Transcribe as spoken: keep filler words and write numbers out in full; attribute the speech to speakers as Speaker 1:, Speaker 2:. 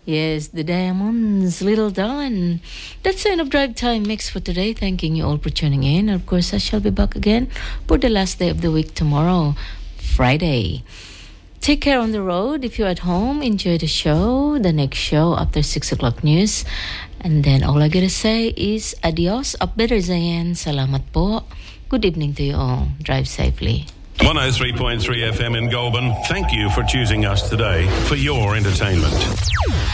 Speaker 1: Yes, the Diamonds, Little Darling. That's the end of Drive Time Mix for today. Thanking you all for tuning in. Of course, I shall be back again for the last day of the week tomorrow, Friday. Take care on the road. If you're at home, enjoy the show, the next show after six o'clock news. And then all I gotta say is adios, up better Zayan, salamat po. Good evening to you all. Drive safely.
Speaker 2: one oh three point three F M in Goulburn. Thank you for choosing us today for your entertainment.